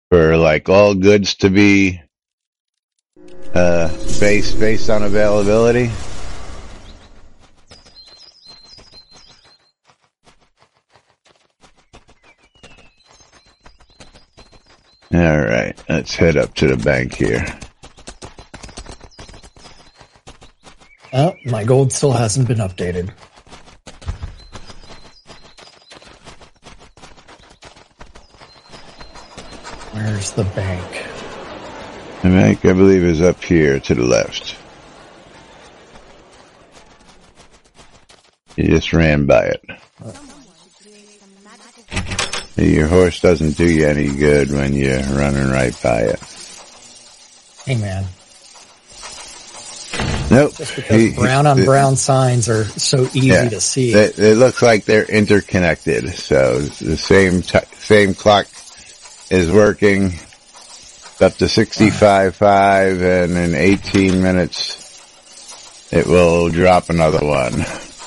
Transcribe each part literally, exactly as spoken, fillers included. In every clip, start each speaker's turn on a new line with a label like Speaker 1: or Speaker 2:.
Speaker 1: for like all goods to be uh, based based on availability. All right, let's head up to the bank here.
Speaker 2: Oh, my gold still hasn't been updated. Where's the bank?
Speaker 1: The bank, I believe, is up here to the left. You just ran by it. Your horse doesn't do you any good when you're running right by it.
Speaker 2: Hey, man.
Speaker 1: Nope.
Speaker 2: Just because he, brown on he, brown signs are so easy
Speaker 1: yeah,
Speaker 2: to see.
Speaker 1: It, it looks like they're interconnected. So the same t- same clock is working. It's up to sixty-five point five, and in eighteen minutes it will drop another one.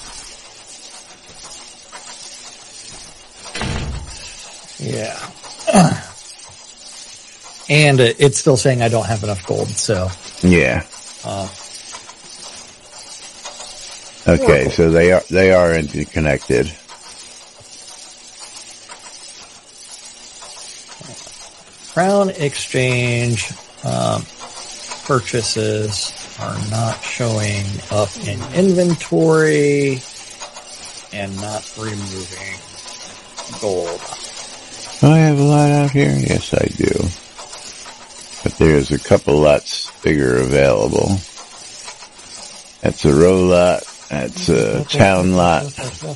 Speaker 2: Yeah. And it's still saying I don't have enough gold, so.
Speaker 1: Yeah.
Speaker 2: Uh,
Speaker 1: okay, so they are, they are interconnected.
Speaker 2: Crown Exchange, um, purchases are not showing up in inventory and not removing gold.
Speaker 1: Do I have a lot out here? Yes, I do. But there's a couple lots bigger available. That's a row lot. That's a town lot.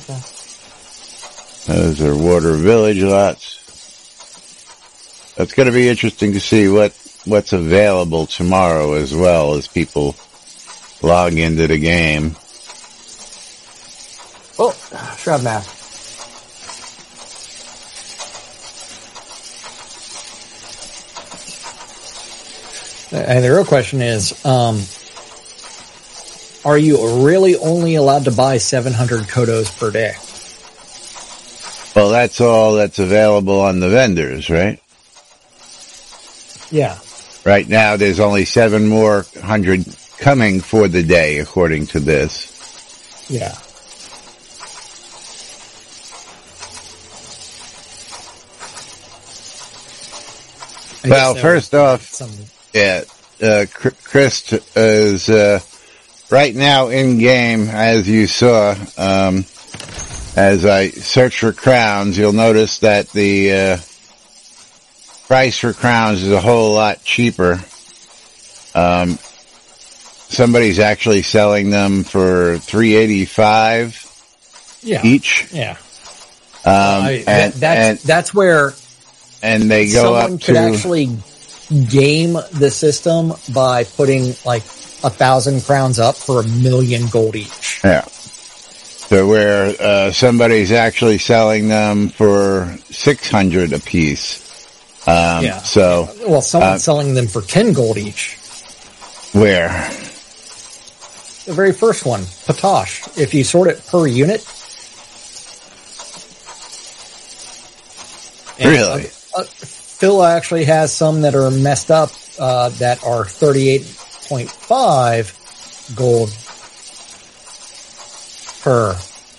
Speaker 1: Those are Water Village lots. It's going to be interesting to see what, what's available tomorrow as well as people log into the game.
Speaker 3: Oh, Shroud Mask.
Speaker 2: And the real question is, um, are you really only allowed to buy seven hundred Kodos per day?
Speaker 1: Well, that's all that's available on the vendors, right?
Speaker 2: Yeah.
Speaker 1: Right now, there's only seven more hundred coming for the day, according to this.
Speaker 2: Yeah.
Speaker 1: Well, first off,
Speaker 2: some...
Speaker 1: yeah, uh, Chris is uh, right now in game, as you saw. Um, as I search for crowns, you'll notice that the uh, price for crowns is a whole lot cheaper. Um, somebody's actually selling them for three eighty-five
Speaker 2: yeah.
Speaker 1: each.
Speaker 2: Yeah.
Speaker 1: Um,
Speaker 2: I, that,
Speaker 1: and,
Speaker 2: that's
Speaker 1: and,
Speaker 2: that's where
Speaker 1: and they go
Speaker 2: someone
Speaker 1: up
Speaker 2: could
Speaker 1: to
Speaker 2: actually game the system by putting like a thousand crowns up for a million gold each.
Speaker 1: Yeah. So where uh, somebody's actually selling them for six hundred a piece. Um,
Speaker 2: yeah.
Speaker 1: So
Speaker 2: well, someone's
Speaker 1: uh,
Speaker 2: selling them for ten gold each.
Speaker 1: Where?
Speaker 2: The very first one, Potash. If you sort it per unit. And,
Speaker 1: really?
Speaker 2: Uh, uh, Phil actually has some that are messed up uh, that are thirty-eight point five gold per.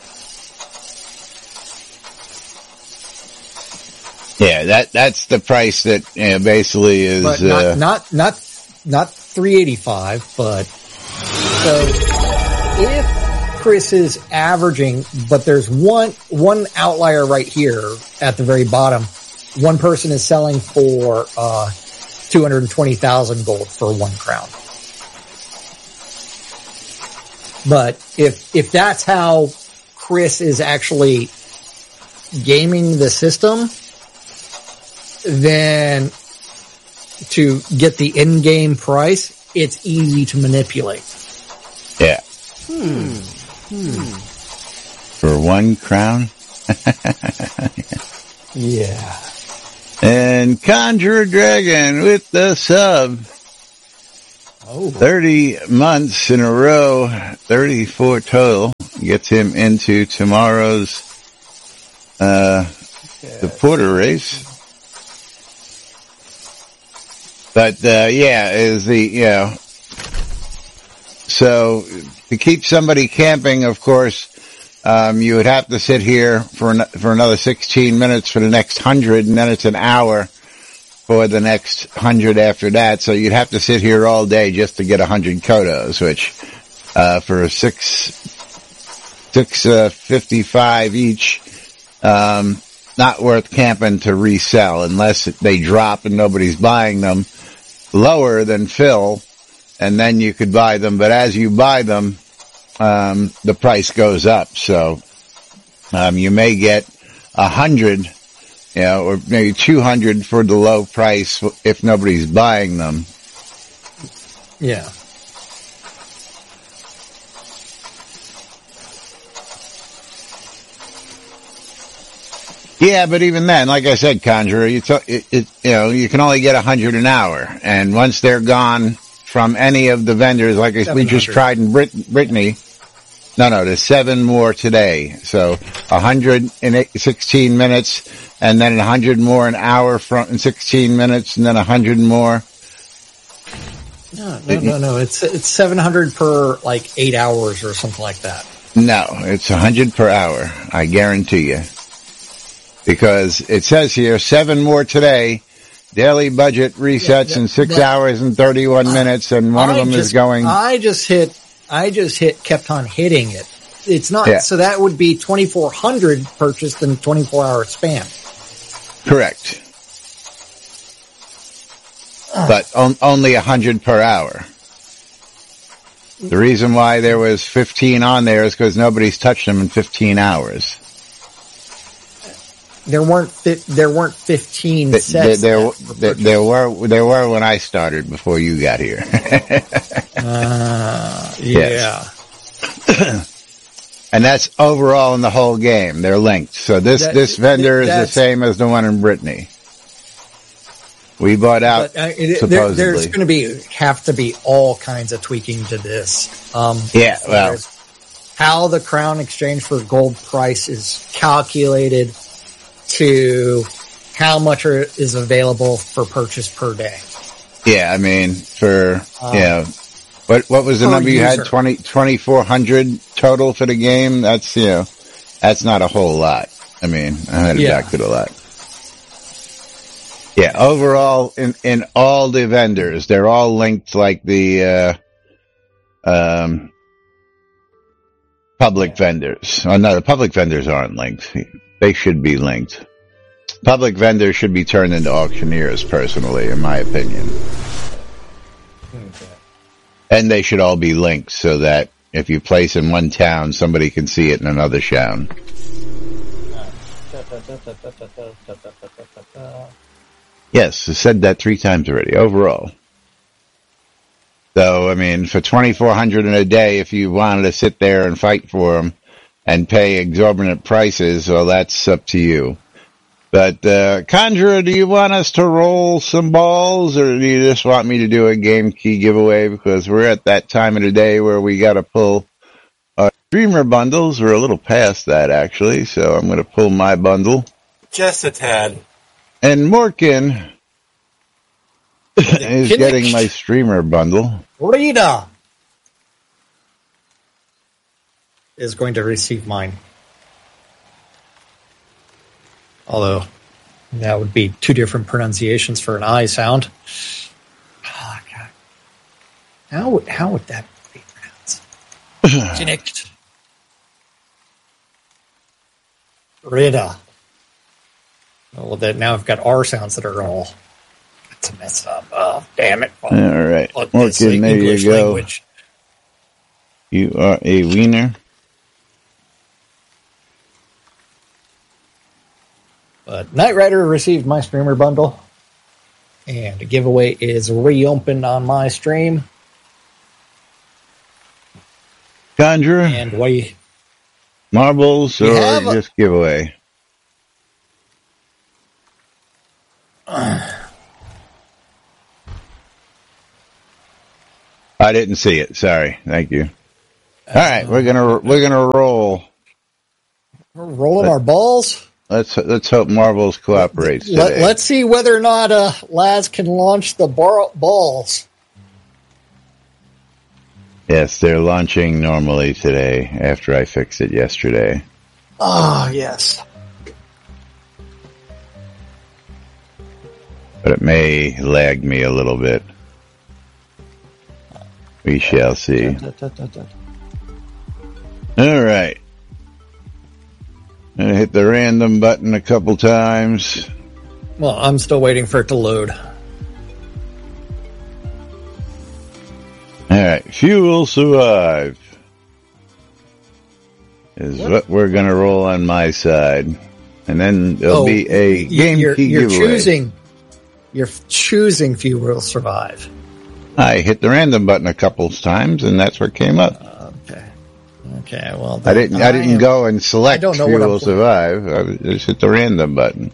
Speaker 1: Yeah, that that's the price that you know, basically is
Speaker 2: but not
Speaker 1: uh,
Speaker 2: not not not three eighty-five, but so if Chris is averaging, but there's one one outlier right here at the very bottom. One person is selling for uh two hundred twenty thousand gold for one crown. But if if that's how Chris is actually gaming the system, then to get the in-game price, it's easy to manipulate.
Speaker 1: Yeah.
Speaker 3: Hmm. Hmm.
Speaker 1: For one crown?
Speaker 2: Yeah.
Speaker 1: And Conjure Dragon with the sub.
Speaker 2: Oh.
Speaker 1: thirty months in a row, thirty-four total. Gets him into tomorrow's uh, the Porter race. But, uh, yeah, is the, you know, so to keep somebody camping, of course, um, you would have to sit here for, an, for another sixteen minutes for the next hundred, and then it's an hour for the next hundred after that. So you'd have to sit here all day just to get a hundred kodos, which, uh, for six, six, uh, fifty-five each, um, not worth camping to resell unless they drop and nobody's buying them lower than fill, and then you could buy them. But as you buy them, um, the price goes up. So, um, you may get a hundred, you know, or maybe two hundred for the low price if nobody's buying them.
Speaker 2: Yeah.
Speaker 1: Yeah, but even then, like I said, Conjurer, you, t- it, it, you know, you can only get a hundred an hour, and once they're gone from any of the vendors, like I, we just tried in Brit- Brittany, no, no, there's seven more today. So a hundred in eight, sixteen minutes, and then a hundred more an hour from in sixteen minutes, and then a hundred more.
Speaker 2: No, no, no, no. It's it's seven hundred per like eight hours or something like that.
Speaker 1: No, it's a hundred per hour. I guarantee you. Because it says here, seven more today, daily budget resets yeah, yeah, in six hours and thirty-one I, minutes, and one I of them
Speaker 2: just,
Speaker 1: is going...
Speaker 2: I just hit, I just hit, kept on hitting it. It's not, yeah. So that would be twenty-four hundred purchased in a twenty-four hour span.
Speaker 1: Correct. Uh, but on, only a hundred per hour. The reason why there was fifteen on there is because nobody's touched them in fifteen hours.
Speaker 2: There weren't fi- there weren't fifteen
Speaker 1: the,
Speaker 2: sets.
Speaker 1: There, there, there were there were when I started before you got here.
Speaker 2: uh, yeah.
Speaker 1: And that's overall in the whole game. They're linked. So this that, this vendor is the same as the one in Brittany. We bought out
Speaker 2: but, uh, it,
Speaker 1: supposedly.
Speaker 2: There, there's going to be have to be all kinds of tweaking to this. Um,
Speaker 1: yeah. Well,
Speaker 2: how the Crown Exchange for Gold price is calculated to how much are, is available for purchase per day.
Speaker 1: Yeah, I mean, for,
Speaker 2: um,
Speaker 1: yeah. What, what was the number you
Speaker 2: user.
Speaker 1: had? twenty, twenty-four hundred total for the game? That's, you know, that's not a whole lot. I mean, I had it
Speaker 2: yeah.
Speaker 1: back to a lot. Yeah, overall, in, in all the vendors, they're all linked like the, uh, um, public vendors. Oh, no, the public vendors aren't linked. They should be linked. Public vendors should be turned into auctioneers, personally, in my opinion.
Speaker 2: Okay.
Speaker 1: And they should all be linked so that if you place in one town, somebody can see it in another town. Yes, I said that three times already, overall. So, I mean, for twenty-four hundred dollars in a day, if you wanted to sit there and fight for them, and pay exorbitant prices, well, that's up to you. But, uh, Conjurer, do you want us to roll some balls, or do you just want me to do a game key giveaway? Because we're at that time of the day where we gotta pull our streamer bundles. We're a little past that, actually, so I'm gonna pull my bundle.
Speaker 4: Just a tad.
Speaker 1: And Morkin is getting my streamer bundle.
Speaker 2: Rita is going to receive mine. Although, that would be two different pronunciations for an I sound. Oh, God. How would, how would that be pronounced? Connect. Rita. Well, that now I've got R sounds that are all... It's a mess up. Oh, damn it.
Speaker 1: All right. Morkin, there you go. Language. You are a wiener.
Speaker 2: But Knight Rider received my streamer bundle, and the giveaway is reopened on my stream.
Speaker 1: Conjurer?
Speaker 2: And we
Speaker 1: marbles or a, just giveaway?
Speaker 2: Uh,
Speaker 1: I didn't see it. Sorry. Thank you. All right, we're gonna we're gonna roll.
Speaker 2: We're rolling but, our balls.
Speaker 1: let's let's hope Marbles cooperates today.
Speaker 2: Let, let's see whether or not uh, Laz can launch the bar- balls.
Speaker 1: Yes, they're launching normally today after I fixed it yesterday.
Speaker 2: Oh, yes.
Speaker 1: But it may lag me a little bit. We shall see. All right. I hit the random button a couple times.
Speaker 2: Well, I'm still waiting for it to load.
Speaker 1: All right. Fuel survive is what, what we're going to roll on my side. And then there'll
Speaker 2: oh,
Speaker 1: be a game
Speaker 2: you're,
Speaker 1: key
Speaker 2: you're
Speaker 1: giveaway.
Speaker 2: choosing, you're choosing Fuel will survive.
Speaker 1: I hit the random button a couple times, and that's what came up.
Speaker 2: Okay. Okay. Well,
Speaker 1: I didn't. I, I didn't am, go and select
Speaker 2: I don't know
Speaker 1: Fuel
Speaker 2: what I'm
Speaker 1: will survive. I just hit the random button.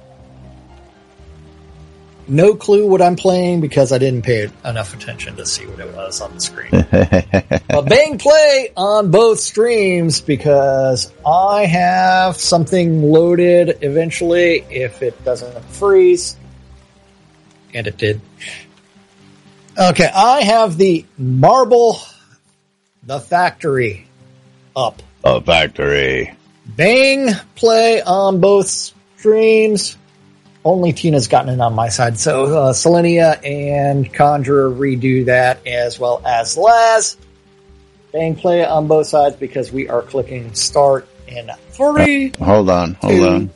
Speaker 2: No clue what I'm playing because I didn't pay enough attention to see what it was on the screen. But bang play on both streams because I have something loaded eventually if it doesn't freeze. And it did. Okay, I have the Marble, the Factory up.
Speaker 1: The Factory.
Speaker 2: Bang play on both streams. Only Tina's gotten it on my side. So uh, Selenia and Conjurer redo that as well as Laz. Bang play on both sides because we are clicking start in three.
Speaker 1: Uh, hold on, hold
Speaker 2: two,
Speaker 1: on.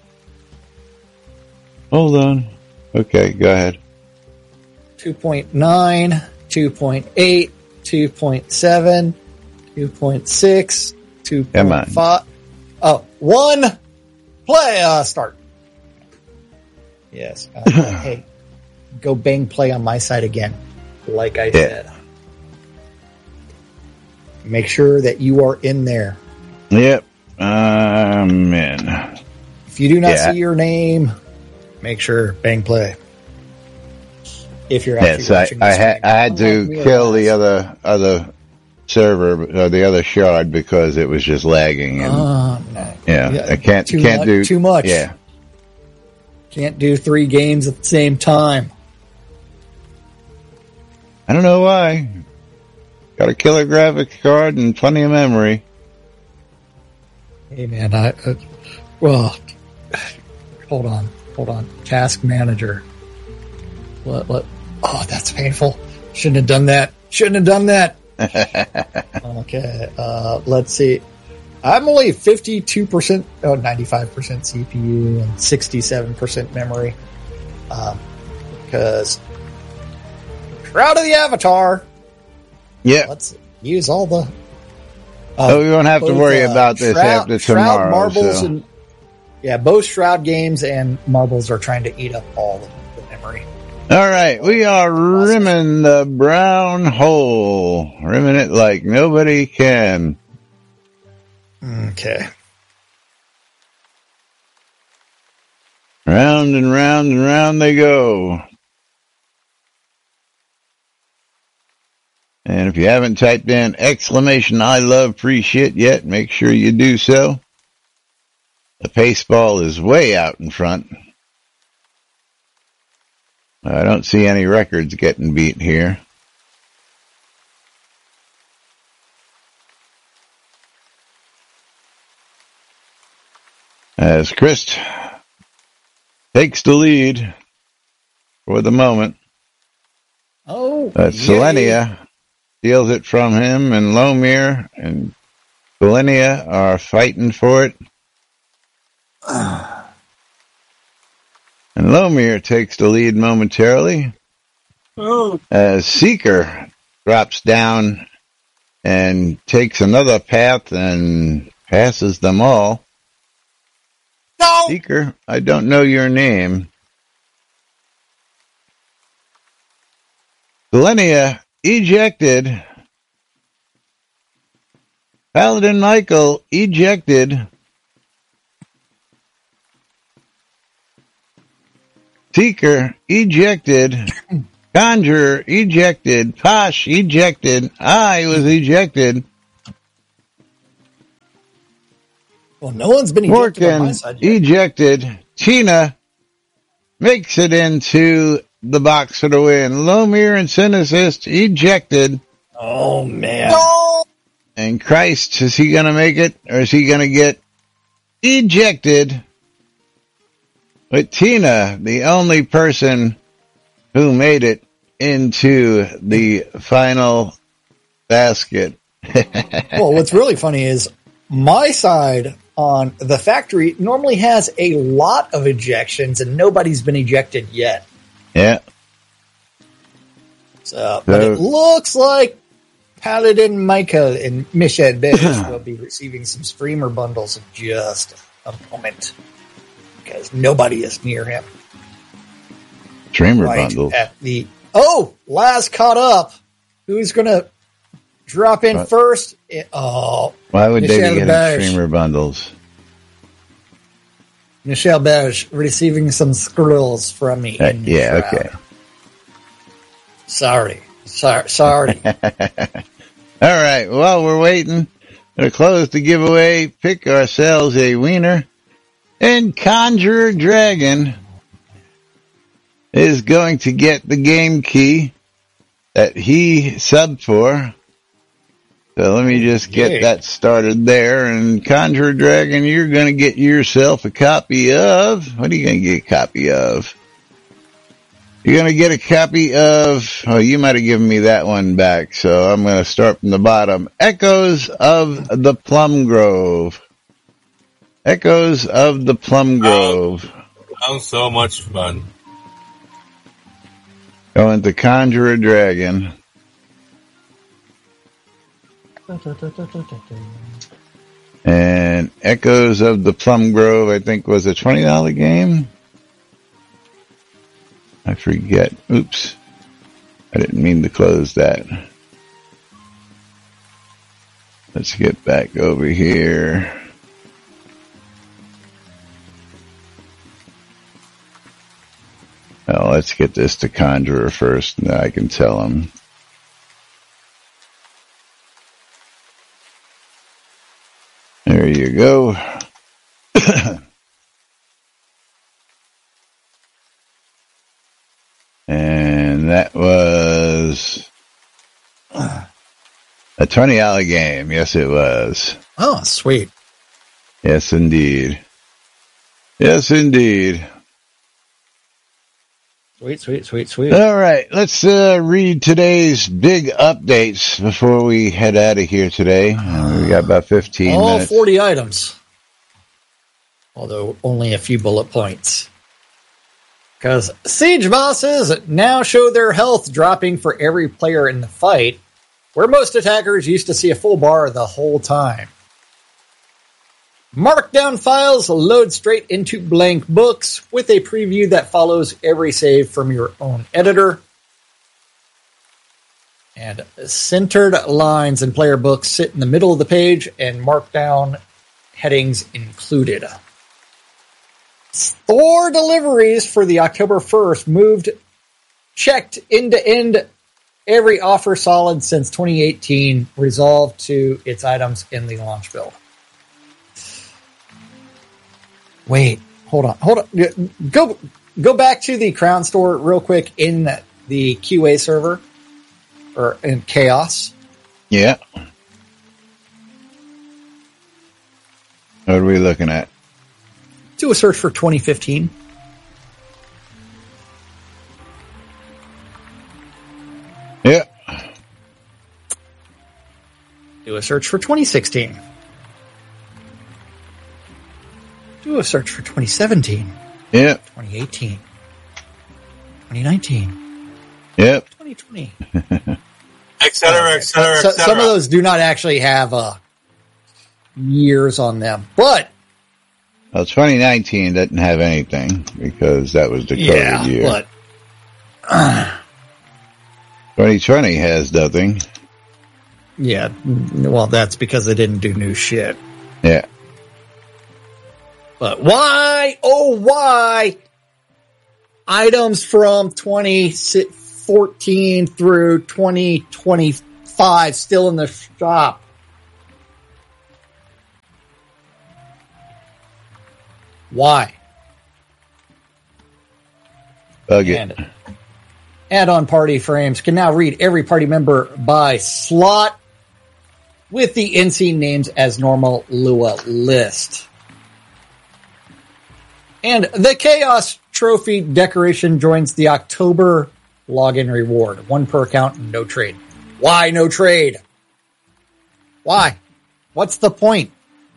Speaker 1: Hold on. Okay, go ahead.
Speaker 2: two point nine, two point eight, two point seven, two point six, two point five. Oh, one play uh, start. Yes. Uh, hey, go bang play on my side again. Like I
Speaker 1: yeah.
Speaker 2: said. Make sure that you are in there.
Speaker 1: Yep. I'm in.
Speaker 2: If you do not
Speaker 1: yeah.
Speaker 2: see your name, make sure bang play. If you're actually
Speaker 1: yes,
Speaker 2: watching
Speaker 1: I, I,
Speaker 2: this
Speaker 1: had, I had to kill the other other server, or the other shard, because it was just lagging. And,
Speaker 2: uh, no.
Speaker 1: yeah,
Speaker 2: yeah,
Speaker 1: I can't
Speaker 2: too
Speaker 1: can't
Speaker 2: much,
Speaker 1: do
Speaker 2: too much.
Speaker 1: Yeah.
Speaker 2: Can't do three games at the same time.
Speaker 1: I don't know why. Got a killer graphics card and plenty of memory.
Speaker 2: Hey man, I uh, well, hold on, hold on. Task manager. What? What? Oh, that's painful. Shouldn't have done that. Shouldn't have done that. Okay. Uh, let's see. I'm only fifty-two percent, oh, ninety-five percent C P U and sixty-seven percent memory. Um, because Shroud of the Avatar.
Speaker 1: Yeah.
Speaker 2: Let's use all the. Uh,
Speaker 1: oh, we won't have
Speaker 2: both,
Speaker 1: to worry
Speaker 2: uh,
Speaker 1: about this
Speaker 2: Shroud,
Speaker 1: after tomorrow.
Speaker 2: Shroud, Marbles,
Speaker 1: so.
Speaker 2: and yeah, both Shroud games and Marbles are trying to eat up all of the memory.
Speaker 1: All right, we are rimming the brown hole, rimming it like nobody can.
Speaker 2: Okay.
Speaker 1: Round and round and round they go. And if you haven't typed in exclamation I love free shit yet, make sure you do so. The pace ball is way out in front. I don't see any records getting beat here. As Chris takes the lead for the moment.
Speaker 2: Oh,
Speaker 1: uh, Selenia steals it from him, and Lomir and Selenia are fighting for it. And Lomir takes the lead momentarily.
Speaker 2: Oh.
Speaker 1: As Seeker drops down and takes another path and passes them all.
Speaker 2: No!
Speaker 1: Seeker, I don't know your name. Selenia ejected. Paladin Michael ejected. Seeker ejected. Conjurer ejected. Posh ejected. I was ejected.
Speaker 2: Well, no one's been ejected on my
Speaker 1: Morgan
Speaker 2: side yet.
Speaker 1: ejected. Tina makes it into the box for the win. Lomir and Synesist ejected.
Speaker 2: Oh, man.
Speaker 3: No!
Speaker 1: And Christ, is he going to make it? Or is he going to get ejected? But Tina, the only person who made it into the final basket.
Speaker 2: Well, what's really funny is my side on the factory normally has a lot of ejections and nobody's been ejected yet.
Speaker 1: Yeah.
Speaker 2: So, but
Speaker 1: So-
Speaker 2: it looks like Paladin Michael and Michel Beige will be receiving some streamer bundles in just a moment because nobody is near him.
Speaker 1: Streamer
Speaker 2: Right
Speaker 1: bundle.
Speaker 2: at the oh, Laz caught up. Who's gonna drop in
Speaker 1: What?
Speaker 2: first? It- oh,
Speaker 1: Why would they
Speaker 2: Michel
Speaker 1: be getting
Speaker 2: Beige.
Speaker 1: streamer bundles?
Speaker 2: Michel Beige receiving some scrolls from me.
Speaker 1: Uh,
Speaker 2: in the
Speaker 1: yeah,
Speaker 2: crowd.
Speaker 1: okay.
Speaker 2: Sorry, sorry, sorry.
Speaker 1: All right. Well, we're waiting to close the giveaway. Pick ourselves a wiener. And Conjurer Dragon is going to get the game key that he subbed for. So let me just get
Speaker 2: Okay.
Speaker 1: that started there. And Conjurer Dragon, you're going to get yourself a copy of... What are you going to get a copy of? You're going to get a copy of... Oh, you might have given me that one back. So I'm going to start from the bottom. Echoes of the Plum Grove. Echoes of the Plum Grove.
Speaker 4: Sounds so much fun.
Speaker 1: Going to Conjurer Dragon. And Echoes of the Plum Grove, I think, was a twenty dollars game. I forget. Oops. I didn't mean to close that. Let's get back over here. Well, let's get this to Conjurer first, and then I can tell him. There you go. And that was a twenty dollars game. Yes, it was.
Speaker 2: Oh, sweet.
Speaker 1: Yes, indeed. Yes, indeed.
Speaker 2: Sweet, sweet, sweet, sweet.
Speaker 1: All right, let's uh, read today's big updates before we head out of here today. Uh, we got about fifteen
Speaker 2: All
Speaker 1: minutes.
Speaker 2: forty items. Although only a few bullet points. Because siege bosses now show their health dropping for every player in the fight, where most attackers used to see a full bar the whole time. Markdown files load straight into blank books with a preview that follows every save from your own editor. And centered lines in player books sit in the middle of the page and markdown headings included. Store deliveries for the October first moved checked end to end every offer solid since twenty eighteen, resolved to its items in the launch build. Wait, hold on, hold on. Go, go back to the Crown Store real quick in the Q A server or in Chaos.
Speaker 1: Yeah. What are we looking at?
Speaker 2: Do a search for twenty fifteen.
Speaker 1: Yeah.
Speaker 2: Do a search for twenty sixteen. Do a search for twenty seventeen.
Speaker 1: Yeah.
Speaker 2: twenty eighteen. twenty nineteen.
Speaker 1: Yep.
Speaker 2: twenty twenty.
Speaker 4: Et cetera, et cetera,
Speaker 2: So,
Speaker 4: et cetera.
Speaker 2: some of those do not actually have uh, years on them, but
Speaker 1: Well, twenty nineteen didn't have anything because that was the COVID
Speaker 2: yeah,
Speaker 1: year.
Speaker 2: but
Speaker 1: twenty twenty has nothing.
Speaker 2: yeah, well, that's because they didn't do new shit.
Speaker 1: Yeah.
Speaker 2: But why, oh why, items from twenty fourteen through twenty twenty-five still in the shop? Why?
Speaker 1: Bug it.
Speaker 2: And add-on party frames can now read every party member by slot with the N C names as normal Lua list. And the Chaos Trophy decoration joins the October login reward. One per account, no trade. Why no trade? Why? What's the point?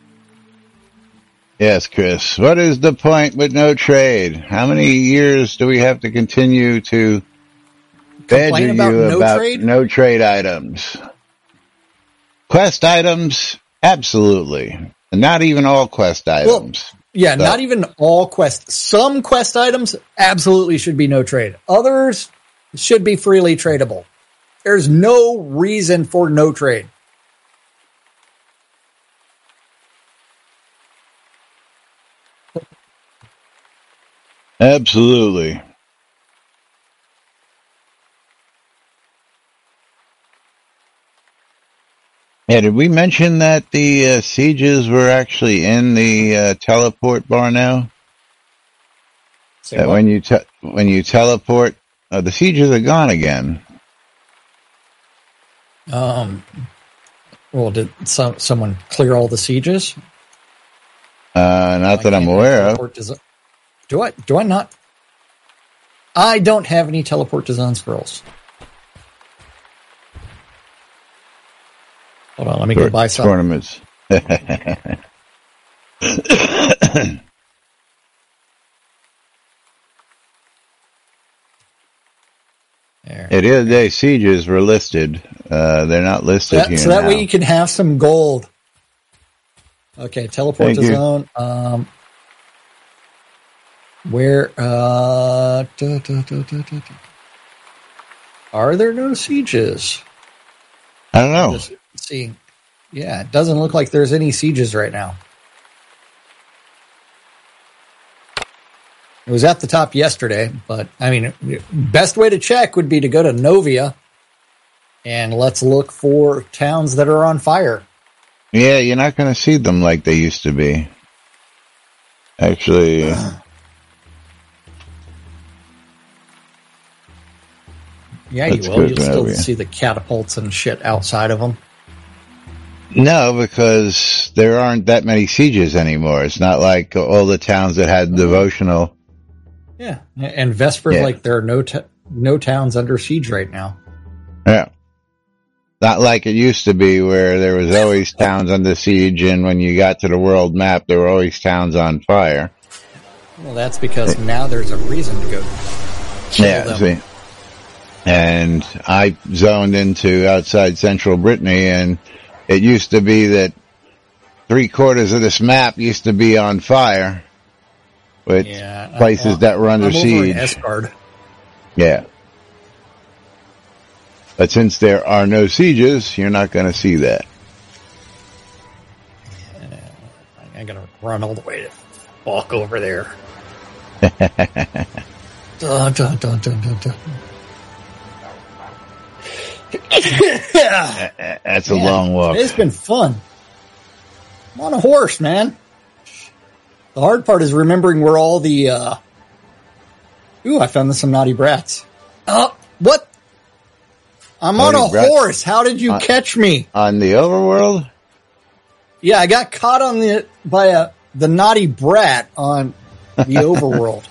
Speaker 1: Yes, Chris. What is the point with no trade? How many years do we have to continue to badger
Speaker 2: about
Speaker 1: you
Speaker 2: no
Speaker 1: about
Speaker 2: trade?
Speaker 1: no trade items? Quest items? Absolutely. And not even all quest items.
Speaker 2: Well, yeah,
Speaker 1: So-
Speaker 2: not even all quest. Some quest items absolutely should be no trade. Others should be freely tradable. There's no reason for no trade.
Speaker 1: Absolutely. Yeah, did we mention that the uh, sieges were actually in the uh, teleport bar now?
Speaker 2: Say
Speaker 1: That
Speaker 2: what?
Speaker 1: when you te- when you teleport, uh, the sieges are gone again.
Speaker 2: Um, well, did some, someone clear all the sieges?
Speaker 1: Uh, not
Speaker 2: Why
Speaker 1: that I'm
Speaker 2: can't
Speaker 1: aware
Speaker 2: I
Speaker 1: of.
Speaker 2: teleport to Z- Do I? Do I not? I don't have any teleport to zone scrolls. Hold on, let me go
Speaker 1: Tor-
Speaker 2: buy some.
Speaker 1: tournaments.
Speaker 2: There.
Speaker 1: Yeah, the other day, sieges were listed. Uh, they're not listed
Speaker 2: That-
Speaker 1: here
Speaker 2: so that
Speaker 1: now.
Speaker 2: way you can have some gold. Okay, teleport
Speaker 1: Thank
Speaker 2: to
Speaker 1: you.
Speaker 2: zone. Um, where uh, da, da, da, da, da, da. Are there no sieges?
Speaker 1: I don't know.
Speaker 2: Just see, yeah, it doesn't look like there's any sieges right now. It was at the top yesterday, but I mean, best way to check would be to go to Novia and let's look for towns that are on fire.
Speaker 1: Yeah, you're not going to see them like they used to be. Actually,
Speaker 2: Yeah,
Speaker 1: Let's
Speaker 2: you
Speaker 1: go
Speaker 2: will.
Speaker 1: to
Speaker 2: You'll still
Speaker 1: Novia.
Speaker 2: see the catapults and shit outside of them.
Speaker 1: no, because there aren't that many sieges anymore. It's not like all the towns that had devotional.
Speaker 2: Yeah, and Vesper's
Speaker 1: Yeah.
Speaker 2: like there are no t- no towns under siege right now.
Speaker 1: Yeah. Not like it used to be where there was always towns under siege, and when you got to the world map, there were always towns on fire.
Speaker 2: Well, that's because now there's a reason to go kill
Speaker 1: Yeah,
Speaker 2: them.
Speaker 1: see. And I zoned into outside central Brittany, and it used to be that three quarters of this map used to be on fire with
Speaker 2: Yeah,
Speaker 1: places
Speaker 2: I,
Speaker 1: that were under
Speaker 2: I'm over
Speaker 1: siege.
Speaker 2: in Esgard.
Speaker 1: Yeah. But since there are no sieges, you're not going to see that.
Speaker 2: I gotta run all the way to walk over there. Dun, dun, dun, dun, dun, dun.
Speaker 1: That's a
Speaker 2: Man,
Speaker 1: long walk.
Speaker 2: It's been fun. I'm on a horse, man. The hard part is remembering where all the, uh, ooh, I found some naughty brats. Oh, what? I'm
Speaker 1: Naughty
Speaker 2: on a
Speaker 1: brats?
Speaker 2: horse. How did you
Speaker 1: Uh,
Speaker 2: catch me?
Speaker 1: On the overworld?
Speaker 2: Yeah, I got caught on the, by a, the naughty brat on the overworld.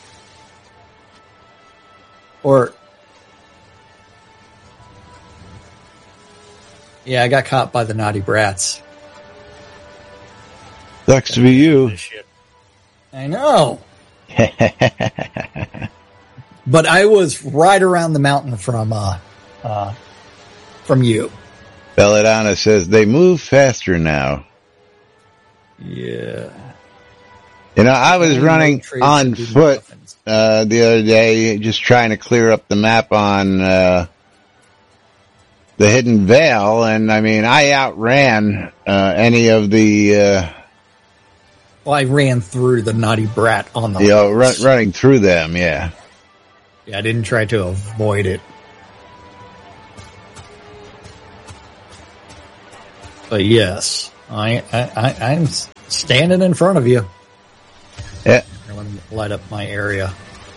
Speaker 2: Or, yeah, I got caught by the naughty brats.
Speaker 1: Sucks to be you.
Speaker 2: I know. But I was right around the mountain from, uh, uh, from you.
Speaker 1: Belladonna says they move faster now.
Speaker 2: Yeah.
Speaker 1: You know, I was running
Speaker 2: Trades
Speaker 1: on
Speaker 2: to do
Speaker 1: foot
Speaker 2: muffins.
Speaker 1: uh, the other day, just trying to clear up the map on uh, the Hidden Vale, and I mean, I outran uh, any of the, uh,
Speaker 2: Well, I ran through the naughty brat on the
Speaker 1: you know, run,
Speaker 2: horse.
Speaker 1: running through them. Yeah,
Speaker 2: Yeah, I didn't try to avoid it. But yes, I, I, I I'm standing in front of you.
Speaker 1: yeah.
Speaker 2: light up my area.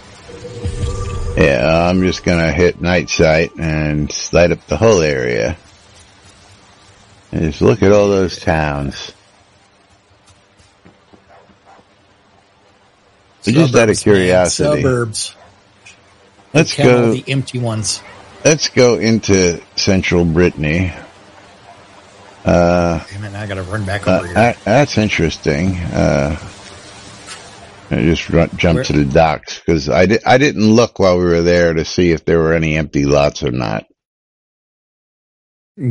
Speaker 1: Yeah, I'm just gonna hit night sight and light up the whole area. And just look at all those towns. Just out of
Speaker 2: Suburbs, man,
Speaker 1: curiosity,
Speaker 2: suburbs.
Speaker 1: let's
Speaker 2: Count all
Speaker 1: go.
Speaker 2: the empty ones.
Speaker 1: Let's go into central Brittany. Uh,
Speaker 2: Damn it, now I gotta run back
Speaker 1: uh,
Speaker 2: over here.
Speaker 1: that, that's interesting. Uh, I just run, jumped
Speaker 2: Where-
Speaker 1: to the docks because I, di- I didn't look while we were there to see if there were any empty lots or not.